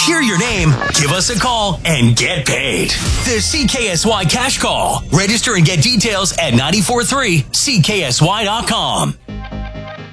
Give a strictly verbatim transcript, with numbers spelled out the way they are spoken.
Hear your name, give us a call, and get paid. The C K S Y Cash Call. Register and get details at nine four three C K S Y dot com.